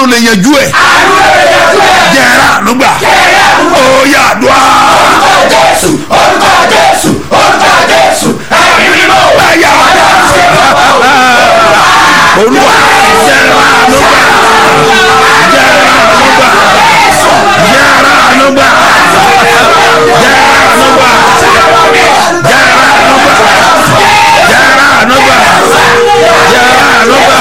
àánú lè yanjú ẹ̀. jẹ́ra àánú gbà. ó yá àdúrà. Jésù, orúkọ Jésù, orúkọ Jésù, ẹ̀mí mímọ́. báyà olúwa jẹ́ra àánú gbà. jẹ́ra àánú gbà. jẹ́ra àánú gbà. jẹ́ra àánú gbà. jẹ́ra àánú gbà. jẹ́ra àánú gbà. jẹ́ra àánú gbà.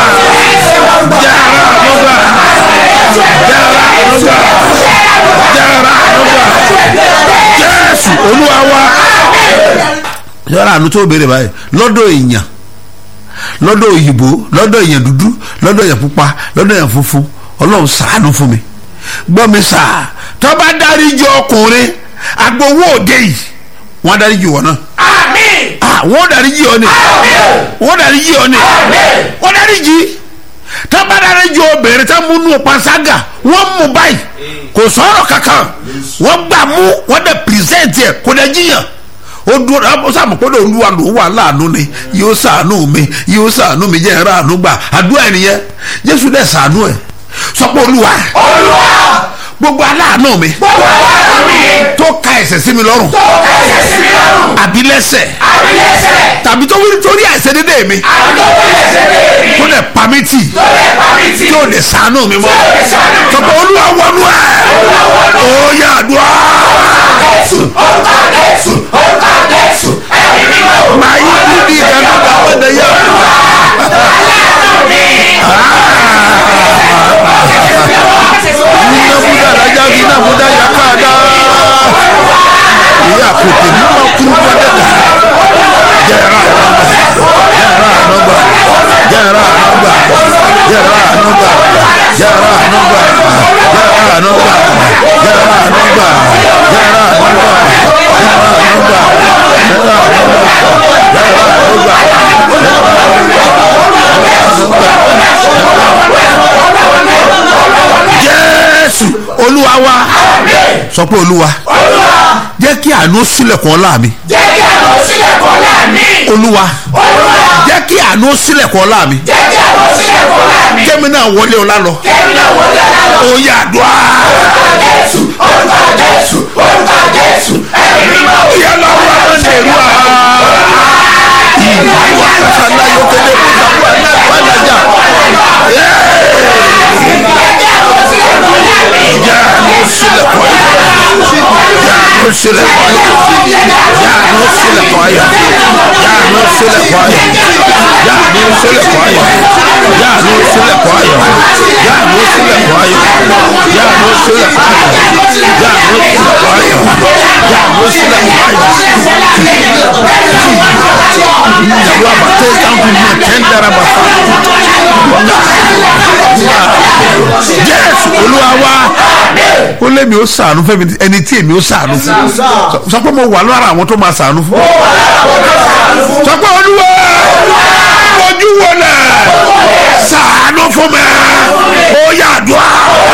Jésù olúwa wa. yàrá àánú tó béèrè báyìí lọ́dọ̀ èèyàn, lọ́dọ̀ òyìnbó, lọ́dọ̀ èèyàn dúdú, lọ́dọ̀ èèyàn pupa, lọ́dọ̀ èèyàn funfun, ọlọ́run ṣàánú fún mi. gbọ́ mi sà tó bá dáríjì ọkùnrin agbowó òde yìí wọ́n dáríjì wọ́n náà. wọ́n dáríjì ọ ni. wọ́n dáríjì ọ ni. wọ́n dáríjì tábàdára jọ obìnrin tá múnú panṣágà wọ́n mú báyìí kò sọ̀rọ̀ kankan wọ́n gbà mú wọ́n dẹ̀ pírẹsẹ̀ntì ẹ̀ kò dẹ̀ jiyàn ó dúró ó sàmù pé olúwa ló wà láàánú ni yóò ṣàánú mi yóò ṣàánú mi jẹ́ ẹ̀rọ àánú gbà àdúrà ẹ̀ nìyẹn Jésù dẹ̀ ṣàánú ẹ̀ sọ pé olúwa gbogbo aláàánú mi tó ka ẹ̀ṣẹ̀ sí mi lọ́rùn àbí lẹ́ṣẹ̀ tàbí tó wí torí àìṣẹ̀ dédé mi tó lè pa mí tì tí ò lè ṣàánú mi mọ́ sọ pé olúwa wọnú ẹ̀ ó yá àdúrà. máa yí kúndì ìdáná bàbá ẹ̀dẹ̀ yá. Vina muda ya kada ya kote nima kuru wadada jera nogba jera nogba jera nogba jera nogba jera nogba jera nogba jera nogba Jésù olúwa wa sọ pé olúwa jẹ́ kí àánú ṣílẹ̀kùn ọlá mi. olúwa jẹ́ kí àánú ṣílẹ̀kùn ọlá mi. kẹ́mi náà wọlé ọlá lọ. ó yá àdúrà. ìyá lọ́wọ́ àwọn èrú ìlú àkàtà yóò kéde fún ìyàwó ẹ̀lẹ́gbẹ̀ẹ́ alájà. Jésù olúwa wa ó lé mi ó ṣàánú fún ẹni tí èmi ó ṣàánú fún sọ pé mo wà lára àwọn tó máa ṣàánú fún sọ pé olúwa ojú wo lẹ ṣàánú fún mi ó yá àdúrà.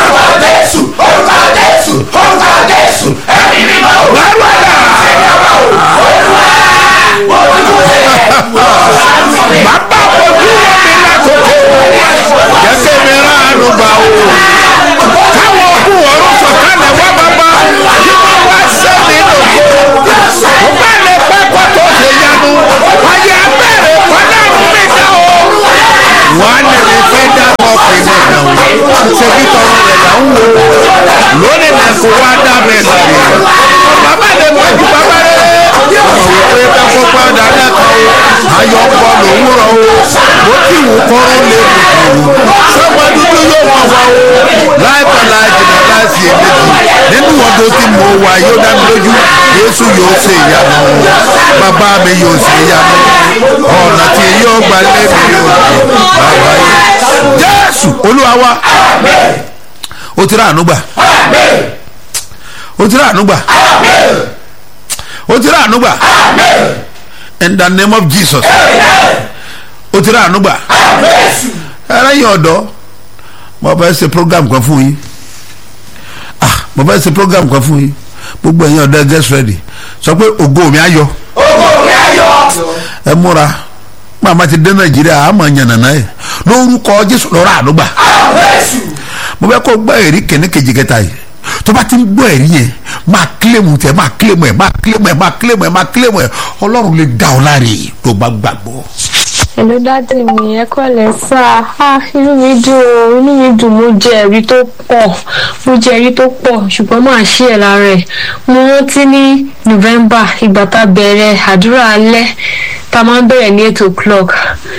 bàbá ojú wo mi látòkè jẹ́sẹ̀ mi ránu gbà ó káwọn òkú ọ̀run sọ̀kalẹ̀ wá bàbá kí wọ́n wá sẹ́ni lòkè ó bá lè pẹ́ kó tó ṣe yanu ayé abẹ́rẹ́ fọlọ́run mi dá o. wọ́n á lè fẹ́ dá ọkùnrin náà o ṣebí tọrọ rẹ̀ là ń wò lónìí náà kó wá dá bẹ́ẹ̀ lọ́rẹ̀ bàbá lè mọ̀ ju bàbá rẹ̀ ọ̀rọ̀ pé dákọ́ padà lẹ́kọ̀ọ́ ayọ̀ ń bọ̀ lòwúrọ̀ o ó ti wù kọ́rọ́ lè mú sọ́gbọ́n dúdú yóò wọ̀ wá o láìpẹ́ láì jìnnà láìsí èméjì nínú ọdún tí mo wà yóò dá mi lójú Jésù yóò ṣe ìyanu bàbá mi yóò ṣe ìyanu ọ̀nà tí yóò gbà lé mi yóò ṣe bàbá yìí Jésù olúwa wa ó ti rà àánú gbà ó ti rà àánú gbà ó ti rà àánú gbà in the name of Jesus ó ti rà àánú gbà ẹlẹ́yìn ọ̀dọ́ mo fẹ́ ṣe program kan fún yín mo fẹ́ ṣe program kan fún yín gbogbo ẹ̀yin ọ̀dọ́ get ready sọ pé ògo mi á yọ ẹ múra màmá ti dé Nàìjíríà àmọ́ yànnàná ẹ̀ lórúkọ Jésù lọ́rọ̀ àánú gbà mo fẹ́ kó gbọ́ ẹ̀rí kìíní kejì kẹta yìí tó bá ti ń gbọ́ ẹ̀rí yẹn máa kílèmù tẹ máa kílèmù ẹ̀ ọlọ́run lè dá ọ láre tó bá gbàgbọ́. Hello dáàdì mi, ẹ kọ́lẹ̀ sá. Inú mi dùn mo jẹ ẹ̀rí tó pọ̀ ṣùgbọ́n máa ṣí ẹ̀ lára ẹ̀. Mo rántí ní November ìgbà tá a bẹ̀rẹ̀ àdúrà alẹ́ tá a máa ń bẹ̀rẹ̀ ní 8 o'clock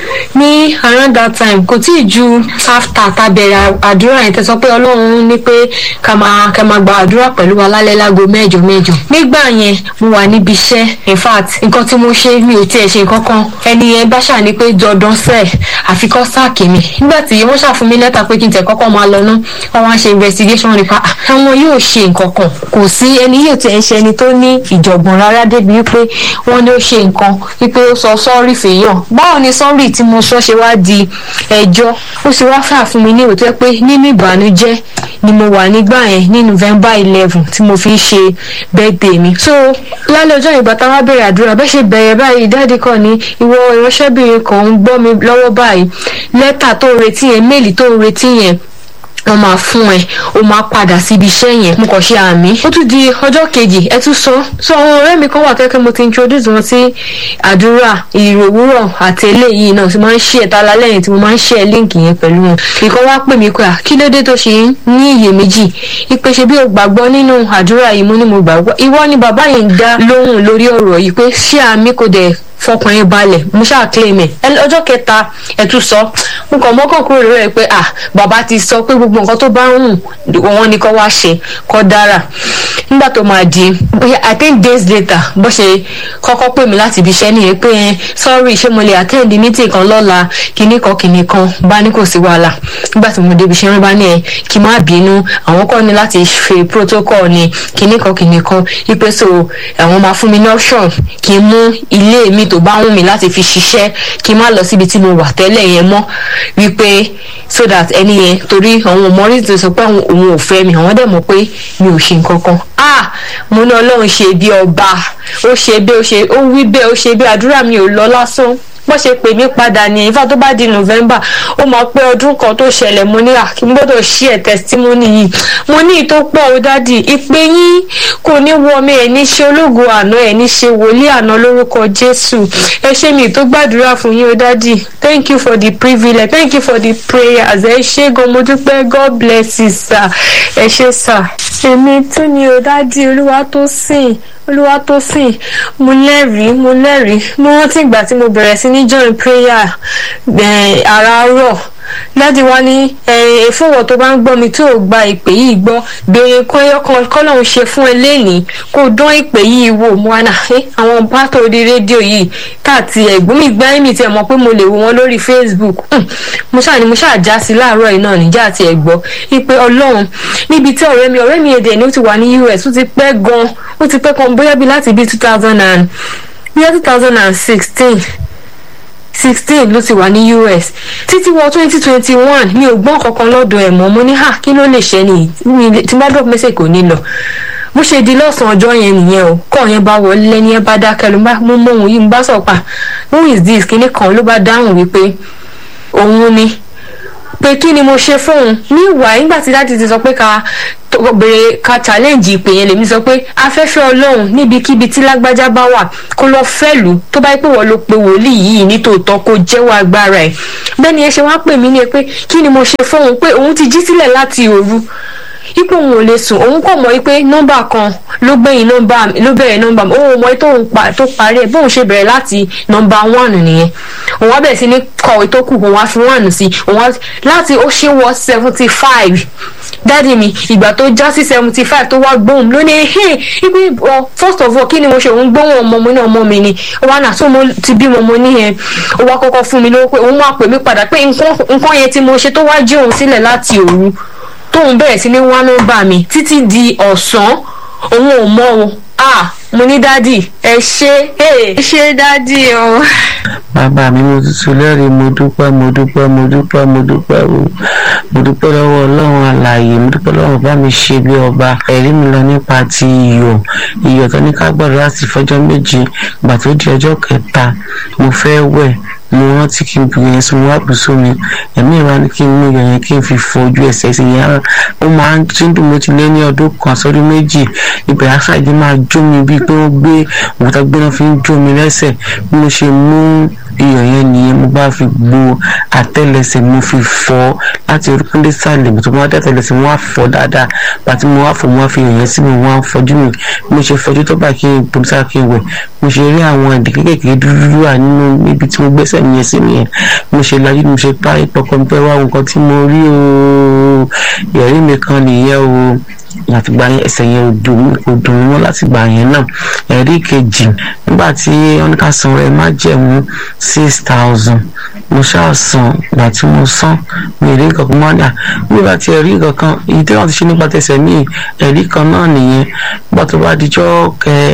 ní around that time kò tí ì ju after tá a bẹ̀rẹ̀ àdúrà yẹn tẹ́ sọ pé Ọlọ́run ní pé ká máa gba àdúrà pẹ̀lú wa lálẹ́ láago mẹ́jọ. Nígbà yẹn mo wà níbi iṣẹ́, in fact nǹkan tí mo ṣe mi ò tiẹ̀ ṣe nǹkan kan. Ẹni yẹn bá ṣà ní pé dandan sẹ́ẹ̀ àfikọ́ sáàkì mi. Nígbà tí wọ́n ṣàfún mi lẹ́tà pé kí n tẹ̀ kọ́kọ́ máa lọ ná wọ́n wá ṣe investigation nípa àwọn yóò ṣe nǹkan kan. Kò sí ẹni yóò tiẹ̀ ń ṣe ẹni tó ní ìjọ̀gbọ̀n rárá débi wípé wọ́n ní ó ṣe nǹkan wípé ó sọ sọ́ọ̀rì fèèyàn. Báwo ni sọ́ọ̀rì tí mo sọ ṣe wá di ẹjọ́? Ó ṣe wá fà fún mi ní òótọ́ pé nínú ìbànújẹ́ ni mo wà nígbà yẹn ní November 11 tí mo fi ń ṣe birthday mi. So lálẹ́ ọjọ́ ìgbà táwa bẹ̀rẹ̀ àdúrà bẹ́ẹ̀ ṣe bẹ̀rẹ̀ báyìí dáàdì kan ní ìwọ ìránṣẹ́bìnrin kan ń gbọ́ mi lọ́wọ́ báyìí lẹ́tà tó ń retí yẹn méèlì tó ń retí yẹn wọ́n máa fún ẹ o máa padà síbi iṣẹ́ yẹn. Mo kàn ṣe àmì. Ó tún di ọjọ́ kejì ẹ tún sọ àwọn ọ̀rẹ́ mi kan wà tẹ́kẹ́ mo ti introduce wọn sí àdúrà ìròwúrọ̀ àti eléyìí náà tí máa ń ṣe ẹ̀ta lálẹ́yìn tí mo máa ń ṣe líǹkì yẹn pẹ̀lú wọn. Ìkan wá pè mí pé kí ló dé tó ṣe ní iyèméjì ìpè ṣe bí o gbàgbọ́ nínú àdúrà yìí. Mo ní mo gbàgbọ́. Ìwọ ni bàbá yìí ń dá lóhùn lórí ọ̀rọ̀ yìí pé ṣé àmì kò dẹ̀ fọkàn yín balẹ̀. Mo ṣáà claim ẹ̀. Ọjọ́ kẹta ẹ̀ tún sọ mo kàn mọ́kàn kúrò lórí ẹ̀ pé bàbá ti sọ pé gbogbo nǹkan tó bá ń hùn wọn ni kó wá ṣe kó dára. Nígbà tó máa di I think days later bó ṣe kọ́kọ́ pè mí láti ibi iṣẹ́ nìyẹn pé sorry ṣé mo lè attend meeting kan lọ́la kinní kan bá ní kò sí wàhálà. Nígbà tí mo débi iṣẹ́ wọn bá ní kí n má bínú àwọn kọ́ ni láti ṣe protocol ni kinní kan ipe so àwọn máa fún mi ní option kí n mú ilé mi tó bá wù mí láti fi ṣiṣẹ́ kí n má lọ síbi tí mo wà tẹ́lẹ̀ yẹn mọ́ wípé so that ẹni yẹn torí àwọn ọmọ rí tó sọ pé òun ò fẹ́ mi àwọn dẹ̀ mọ̀ pé mi ò ṣe nǹkan kan. Mo ní Ọlọ́run ṣe bí ọba ó ṣe bí ó wí bẹ́ẹ̀ ó ṣe bí àdúrà mi ò lọ lásán. Bó ṣe pè mí padà ní ìfà tó bá di November ó máa pé ọdún kan tó ṣẹlẹ̀. Mo ní kí n gbọ́dọ̀ share testimony yìí. Mo ní ìtó pọ̀ ó dádì ìpè yín kò ní wọ mi ẹ̀ ní ṣe ológo àná ẹ̀ ní ṣe wòlíì àná lórúkọ Jésù. Ẹ ṣé mi tó gbàdúrà fún yín ó dádì. Thank you for the privilege, thank you for the prayers. Ẹ ṣé gan mo dúpẹ́. God bless you sir. Ẹ ṣé sir. Èmi tún ni ó dádì Olúwatósìn mo lẹ́rìí mo rántí ìgbà tí mo bẹ̀rẹ̀ sí ní join prayer àràárọ̀ láti wá ní ìfowó tó bá ń gbọ́ mi tí ò gba ìpè yìí gbọ́ béèrè kọ́lọ́hún ṣe fún ẹ lẹ́nìí kó dán ìpè yìí wò mo wá àwọn pátó orí rédíò yìí káàtì ẹ̀gbọ́n mi gbá ẹ̀mí tí ẹ mọ̀ pé mo lè wo wọn lórí Facebook mo ṣáà já sí láàárọ̀ yìí náà níjà àti ẹ̀gbọ́ ìpè Ọlọ́run níbi tí ọ̀rẹ́ mi èdè ni ó ti wà ní US ó ti pẹ́ gan bóyá bí láti bí 2016 ló ti wà ní US títí wọ 2021 mi ò gbọ́n kankan lọ́dọ̀ ẹ̀ mọ́. Mo ní kí ló lè ṣe nìyí tí bá drop message kò ní lọ. Bó ṣe di lọ́sàn-án ọjọ́ yẹn nìyẹn o kọ́ yẹn bá wọlé lẹ́ni ẹ bá dákẹ́ ló mú mọ́ òun yìí ń bá sọ̀pà who is this kinní kan ló bá dáhùn wípé òun ni pé kí ni mo ṣe fóun ní ìwà nígbà tí dáàdì ti sọ pé ká challenge ìpè yẹn lèmi sọ pé afẹ́fẹ́ Ọlọ́run níbikíbi tí lágbájá bá wà kó lọ fẹ́lú tó bá pè wọ́n ló pe wòlíì yìí nítòótọ́ kó jẹ́wọ́ agbára ẹ̀. Bẹ́ẹ̀ni ẹ ṣe wá pè mí ní pé kí ni mo ṣe fóun pé òun ti jí sílẹ̀ láti òru ipò òun ò lè sùn òun kò mọ̀ pé nọ́mbà kan ló gbẹ̀yìn nọ́mbà ló bẹ̀rẹ̀ nọ́mbà òun mọ̀ tó parí ẹ̀ bóun ṣe bẹ̀rẹ̀ láti nọ́mbà 1 nìyẹn òun wá bẹ̀rẹ̀ sí ní kọ̀wé tó kù òun wá fi 1 sí òun wá láti ó ṣe wọ 75 dáàdi mi ìgbà tó já sí 75 tó wá gbóhùn ló ní ibi first of all kí ni mo ṣe òun gbóhùn ọmọ mi ní ọmọ mi ni ó wá nà tó mo ti bímọ mo ní yẹn ó wá kọ́kọ́ fún mi lówó pé òun máa pè mí padà pé nǹkan yẹn tí mo ṣe tó wá jí òun sílẹ̀ láti òru tóun bẹ̀rẹ̀ sí ní wá nọ́mbà mi títí di ọ̀sán òun ò mọ̀ o mo ní dádì ẹ ṣé dádì o. bàbá mi mo tuntun lẹ́rìí mo dúpẹ́ lọ́wọ́ Ọlọ́run alààyè mo dúpẹ́ lọ́wọ́ bá mi ṣe bí ọba ẹ̀rí mi lọ nípa ti iyọ̀ tó ní ká gbọ́dọ̀ láti fọjọ́ méje ìgbà tó di ọjọ́ kẹta mo fẹ́ wẹ̀ mo rántí kí n bu yẹn sí mo wá bù sómi ẹ̀mí ìwà ni kí n mú yẹn kí n fi fọ ojú ẹsẹ̀ sí yẹn ó máa ń tún mo ti lé ní ọdún kan sọdún méjì ibẹ̀ aṣáájú máa jó mi bíi pé wọ́n gbé òkúta gbóná fi ń jó mi lẹ́sẹ̀ bí mo ṣe mú iyọ̀ yẹn nìyẹn mo bá fi gbo àtẹ́lẹsẹ̀ mo fi fọ́ láti orúkún dé sàlẹ̀ mo tó máa tẹ́tẹ́lẹsẹ̀ mo wá fọ́ dáadáa pàtí mo wá fọ́ mo wá fi iyọ̀ yẹn sí mi wọ́n á fọ́jú mi mo ṣe fọ́jú tó bá kí n pòmísà kí n wẹ̀ mo ṣe rí àwọn ẹ̀dì kékèké dúdú wà nínú níbi tí mo gbẹ́sẹ̀ mi yẹn sí nìyẹn mo ṣe lajú mo ṣe pa ìpọkàn pẹ́ wá nǹkan tí mo rí o ìyẹ̀rí mi kan nìyẹn o láti gba ẹsẹ̀ yẹn kò dùn mí mọ́ láti gbà yẹn náà ẹ̀rí kejì nígbà tí wọ́n ní ká san rẹ̀ má jẹ̀mú 6,000 mo ṣáà san ìgbà tí mo san mi rí nǹkan kan mọ́ ní nígbà tí ẹ̀rí nǹkan kan èyí tí wọ́n ti ṣe nípa tẹ̀sẹ̀ mi ẹ̀rí kan náà nìyẹn nígbà tó bá dijọ́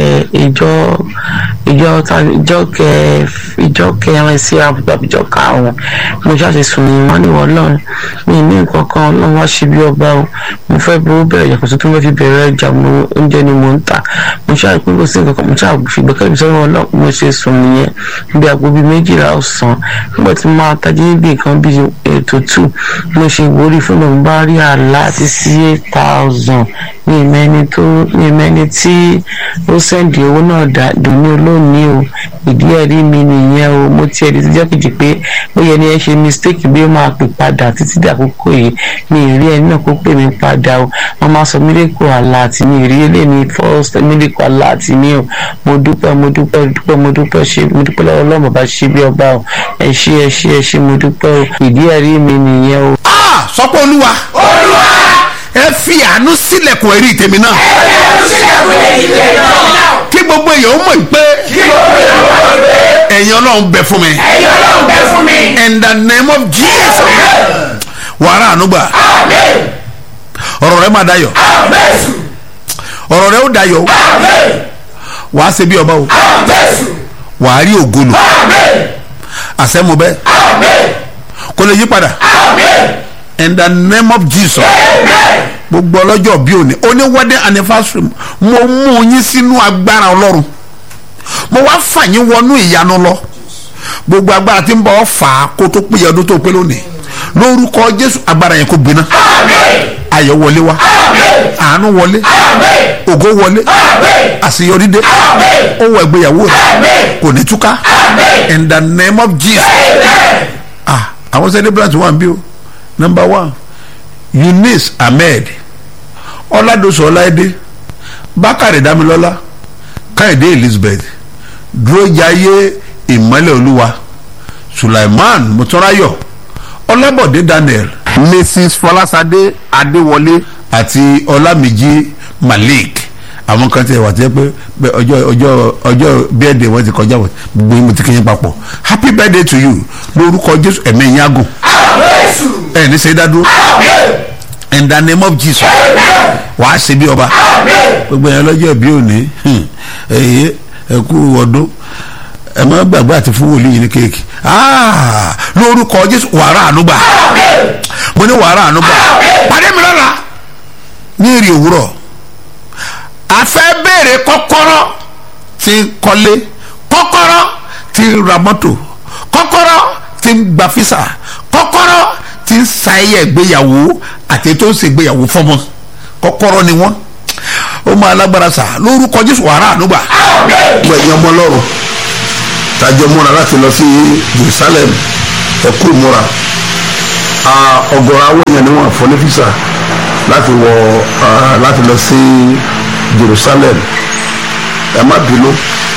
ìjọ kẹrin sí àbújọ karùn-ún mo ṣáà ti sùn ní wọ́n ní wọ́n lọ́run mi ní nǹkan kan ọlọ́run wá ṣe bí ọba o mo fẹ́ bó bẹ̀rẹ̀ yàtọ̀ tó fẹ́ fi bẹ̀rẹ̀ ẹja oúnjẹ ni mo ń tà mo ṣáà pé kò sí nǹkan kan mo ṣáà fi gbẹ́kẹ̀lé mi sọ́wọ́ ọlọ́run mo ṣe sùn nìyẹn bí aago bíi 12 ọ̀sán nígbà tí mo máa tají níbi nǹkan bíi ètò 2 mo ṣe ìwúrí fún mi bá rí àlá àti sí 8,000 ní ìmẹ́ni tí ó sẹ́ǹdì owó náà dùn ní olóòní o ìdí ẹ̀rí mi nìyẹn o mo ti ẹ̀rí tó jẹ́ kejì pé ó yẹ ní ẹ ṣe mistake bí ó máa pè padà títí dé àkókò yìí mi ì rí ẹni náà kó pè mí padà o wọ́n máa sọ miracle alert mi ì rí eléyìí first miracle alert mi o mo dúpẹ́ lọ́wọ́ ọlọ́mọ bá ṣe bí ọba o ẹ ṣé mo dúpẹ́ o ìdí ẹ̀rí mi nìyẹn o. sọ pé olúwa ẹ fi àánú sílẹ̀kùn ẹ̀rí tèmi náà kí gbogbo èèyàn mọ̀ pé ẹ̀yin ọlọ́run bẹ fún mi in the name of Jesus wàrà ànúgbà ọ̀rọ̀ rẹ máa dayọ̀ ọ̀rọ̀ rẹ ó dayọ̀ wàá ṣe bí ọba o wàá rí ògolo àṣẹmu bẹ́ẹ̀ kò lè yí padà in the name of Jesus gbogbo ọlọ́jọ́ bí òní wedding anniversary mo mú yín sínú agbára ọlọ́run mo wá fà yín wọnú ìyanu lọ gbogbo agbára tí ń bọ̀ fà á kó tó péye ọdún tó pé lónìí lórúkọ Jésù agbára yẹn kó gbiná ayọ̀ wọlé wá àánú wọlé ògo wọlé àṣeyọrí dé owó ẹgbéyàwó rẹ kò ní túká in the name of Jesus. àwọn celebrant wà ń bí o. Number 1, Eunice Ahmed, Ọládòsù Ọláìdé, Bákàrẹ̀ Dámilọ́lá, Káyọ̀dé Elizabeth, Dúrójayé Ìmọ́lẹ̀ Olúwa, Sulaiman Mọ́tọ́ráyọ̀, Ọlábọ̀dé Daniel, Mrs. Fọlásadé Adéwọlé àti Ọlámìjí Malik. Àwọn kan tẹ wà tẹ pé ọjọ́ birthday wọn ti kọjá wọn gbogbo yín mo ti kí yín papọ̀. Happy birthday to you lórúkọ Jésù ẹ̀mí yín agùn ẹ ní ṣe dádúró in the name of Jesus wàá ṣe bí ọba gbogbo yẹn lọ́jọ́ bí òní ẹ kú ọdún ẹ má gbàgbé àti fún wòlíì yìí ní kéèkì lórúkọ Jésù wàrà ànúgbà mo ní wàrà ànúgbà pàdé mi lọ́la ní èrè òwúrọ̀ a fẹ́ béèrè kọ́kọ́rọ́ tí ń kọ́lé kọ́kọ́rọ́ tí ń ra mọ́tò kọ́kọ́rọ́ tí ń gba físà kọ́kọ́rọ́ tí ń sa ẹyẹ ìgbéyàwó àti tó ń ṣe ìgbéyàwó fọ́mọ kọ́kọ́rọ́ ni wọ́n ó máa lágbára sà lórúkọ Jésù wàrà ànúgbà. gbogbo ẹ̀yin ọmọ Ọlọ́run tàjọ múra láti lọ sí Jerusalem ẹ kú múra ọ̀gọ̀rọ̀ àwọn èèyàn ni wọ́n fọ́ ní físà láti lọ sí Jerusalem ẹ má bínú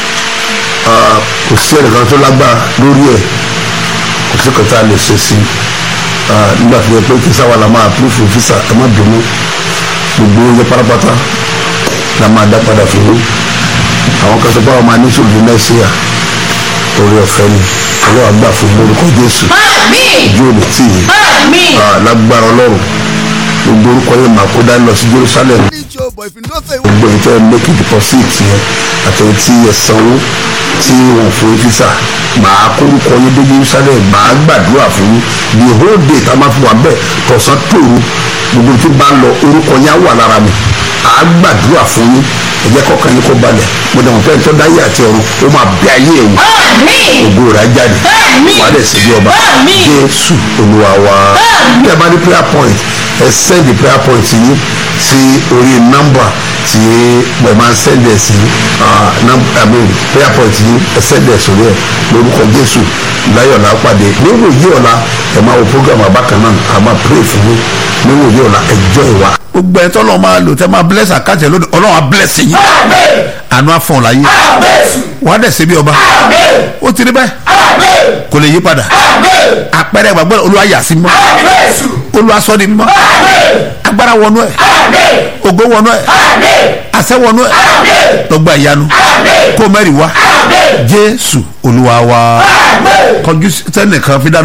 kò sí ẹnìkan tó lágbára lórí ẹ kò sí kọta lè ṣe sí nígbà tó yẹ pé kí sáwà la máa pílù fún físà ẹ má bínú gbogbo oúnjẹ pátápátá la máa dá padà fún yín àwọn kan tó bá wọn máa ní sùúrù mẹ́síà orí ọ̀fẹ́ ni ọlọ́wà gbà fún lórúkọ Jésù ojú òní tì yín lágbára Ọlọ́run gbogbo orúkọ yẹn máa kó dání lọ sí Jerusalem gbogbo ìtẹ́ make deposit yẹn àtẹ̀wé tí ẹ sanwó tí wọ́n fún físà máa kórúkọ yín dé Jerusalem máa gbàdúrà fún yín the whole day tá a máa fi wà bẹ́ẹ̀ tọ̀sán tòru gbogbo tí bá ń lọ orúkọ yẹn á wà lára mi à á gbàdúrà fún yín ẹ̀jẹ̀ kọ̀ọ̀kan ní kó balẹ̀ mo dẹ̀ wọ́n fẹ́ tó dáyé àti ọ̀run ó máa bẹ ayé ẹ̀wò ògo rẹ̀ á jáde wàá dẹ̀ sí bí ọba Jésù Olúwa wa. bí ẹ bá ní prayer point ẹ send the prayer point yìí sí orí nọ́mbà tí ẹ máa ń send ẹ sí prayer point yìí ẹ send ẹ sórí ẹ lórúkọ Jésù láyọ̀ là á pàdé níwò yí ọ̀la ẹ máa wo program àbákan náà a máa pray fún yín níwò yí ọ̀la ẹ jọ ìwà. gbogbo ẹ̀ tọ́lọ́ máa lò tẹ́ máa bless àkájẹ lónìí Ọlọ́run á bless yín àánú àfọ̀n láyé wàá dẹ̀ ṣe bí ọba ó ti rí bẹ́ẹ̀ kò lè yí padà àpẹẹrẹ ìgbàgbọ́ Olúwa yà sí mọ́ Olúwa sọ di mímọ́ agbára wọnú ẹ̀ ògo wọnú ẹ̀ àṣẹ wọnú ẹ̀ lọ́gbà ìyanu kó mẹ́rin wá Jésù Olúwa wa kọjú sẹ́nìkan fi dáná.